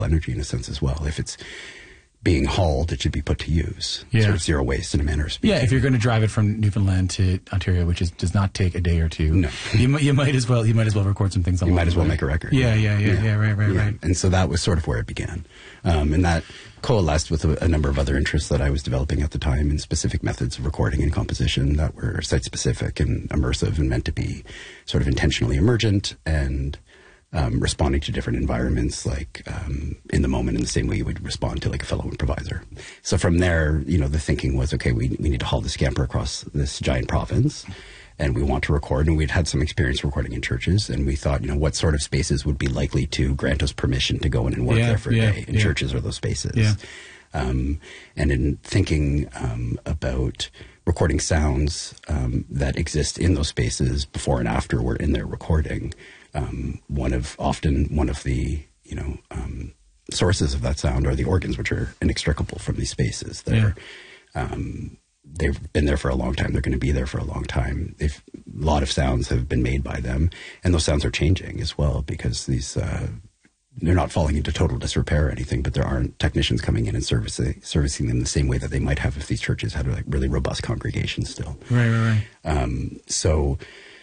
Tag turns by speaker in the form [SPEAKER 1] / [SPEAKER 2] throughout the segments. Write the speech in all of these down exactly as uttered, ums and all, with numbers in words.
[SPEAKER 1] energy in a sense as well. If it's being hauled, it should be put to use.
[SPEAKER 2] Yeah.
[SPEAKER 1] Sort of zero waste in a manner of speaking.
[SPEAKER 2] Yeah, if you're going to drive it from Newfoundland to Ontario, which is, does not take a day or two,
[SPEAKER 1] no.
[SPEAKER 2] you, might, you might as well you might as well record some things.
[SPEAKER 1] You might as well make a record.
[SPEAKER 2] Yeah, yeah, yeah, yeah, yeah right, right, yeah. right.
[SPEAKER 1] And so that was sort of where it began. Um, and that coalesced with a, a number of other interests that I was developing at the time in specific methods of recording and composition that were site-specific and immersive and meant to be sort of intentionally emergent and Um, responding to different environments, like um, in the moment, in the same way you would respond to like a fellow improviser. So from there, you know, the thinking was, okay, we we need to haul the scamper across this giant province, and we want to record. And we'd had some experience recording in churches, and we thought, you know, what sort of spaces would be likely to grant us permission to go in and work
[SPEAKER 2] yeah,
[SPEAKER 1] there for a
[SPEAKER 2] yeah,
[SPEAKER 1] day? And
[SPEAKER 2] yeah.
[SPEAKER 1] churches are those spaces.
[SPEAKER 2] Yeah.
[SPEAKER 1] Um, and in thinking um, about recording sounds um, that exist in those spaces before and after we're in there recording. Um, one of often one of the you know um, sources of that sound are the organs, which are inextricable from these spaces. They're yeah. um, they've been there for a long time. They're going to be there for a long time. They've, a lot of sounds have been made by them, and those sounds are changing as well because these uh, they're not falling into total disrepair or anything. But there aren't technicians coming in and servicing servicing them the same way that they might have if these churches had like really robust congregations still.
[SPEAKER 2] Right, right, right.
[SPEAKER 1] Um, so.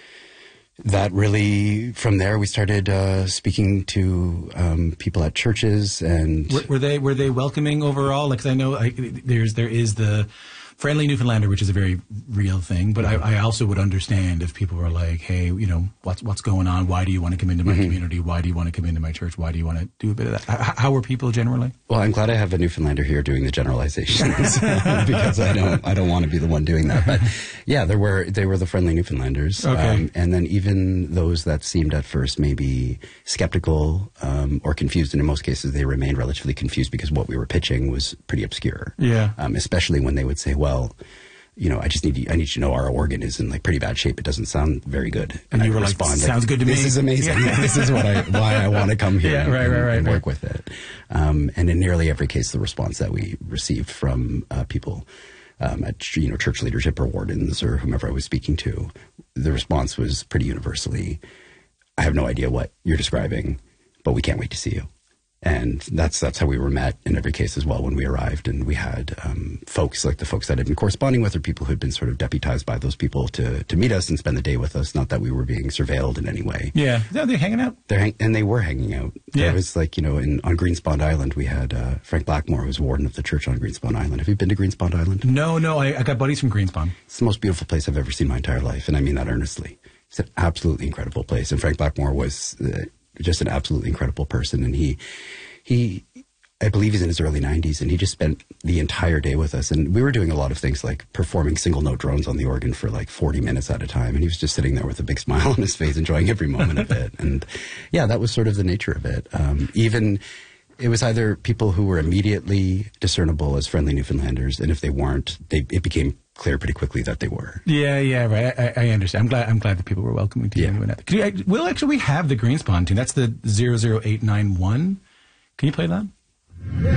[SPEAKER 1] That really, from there, we started uh, speaking to um, people at churches, and
[SPEAKER 2] were, were they were they welcoming overall? Like, 'cause I know I, there's there is the Friendly Newfoundlander, which is a very real thing, but mm-hmm. I, I also would understand if people were like, "Hey, you know, what's what's going on? Why do you want to come into my mm-hmm. community? Why do you want to come into my church? Why do you want to do a bit of that?" How, how were people generally?
[SPEAKER 1] Well, I'm glad I have a Newfoundlander here doing the generalizations because I don't I don't want to be the one doing that. But yeah, there were they were the Friendly Newfoundlanders,
[SPEAKER 2] okay.
[SPEAKER 1] um, and then even those that seemed at first maybe skeptical um, or confused, and in most cases they remained relatively confused because what we were pitching was pretty obscure.
[SPEAKER 2] Yeah,
[SPEAKER 1] um, especially when they would say, "Well." Well, you know, I just need to, I need you to know our organ is in like pretty bad shape. It doesn't sound very good.
[SPEAKER 2] And, and you were
[SPEAKER 1] respond,
[SPEAKER 2] like, sounds
[SPEAKER 1] like,
[SPEAKER 2] good to
[SPEAKER 1] this
[SPEAKER 2] me.
[SPEAKER 1] This is amazing.
[SPEAKER 2] Yeah.
[SPEAKER 1] This is what I, why I want to come here
[SPEAKER 2] yeah,
[SPEAKER 1] and,
[SPEAKER 2] right, right, right,
[SPEAKER 1] and
[SPEAKER 2] right.
[SPEAKER 1] work with it. Um, and in nearly every case, the response that we received from uh, people um, at, you know, church leadership or wardens or whomever I was speaking to, the response was pretty universally, I have no idea what you're describing, but we can't wait to see you. And that's that's how we were met in every case as well when we arrived. And we had um, folks like the folks that had been corresponding with or people who had been sort of deputized by those people to, to meet us and spend the day with us. Not that we were being surveilled in any way.
[SPEAKER 2] Yeah. Yeah, they're hanging out.
[SPEAKER 1] They're hang- and they were hanging out.
[SPEAKER 2] Yeah.
[SPEAKER 1] There was like, you know, in, on Greenspond Island, we had uh, Frank Blackmore, who was warden of the church on Greenspond Island. Have you been to Greenspond Island?
[SPEAKER 2] No, no. I, I got buddies from Greenspond.
[SPEAKER 1] It's the most beautiful place I've ever seen in my entire life. And I mean that earnestly. It's an absolutely incredible place. And Frank Blackmore was uh, just an absolutely incredible person. And he... He, I believe he's in his early nineties, and he just spent the entire day with us. And we were doing a lot of things like performing single note drones on the organ for like forty minutes at a time. And he was just sitting there with a big smile on his face, enjoying every moment of it. And yeah, that was sort of the nature of it. Um, even it was either people who were immediately discernible as Friendly Newfoundlanders, and if they weren't, they, it became clear pretty quickly that they were.
[SPEAKER 2] Yeah, yeah, right. I, I understand. I'm glad. I'm glad that people were welcoming to you.
[SPEAKER 1] Yeah.
[SPEAKER 2] Could you, I, well, actually, we have the Greenspond tune. That's the zero zero eight nine one. Can you play that?